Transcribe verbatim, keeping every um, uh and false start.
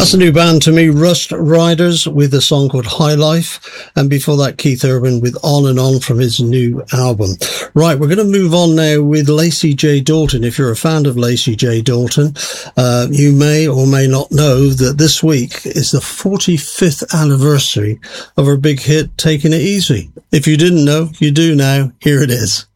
That's a new band to me, Rust Riders, with a song called High Life. And before that, Keith Urban with On and On from his new album. Right, we're going to move on now with Lacey J. Dalton. If you're a fan of Lacey J. Dalton, uh, you may or may not know that this week is the forty-fifth anniversary of her big hit, Taking It Easy. If you didn't know, you do now. Here it is.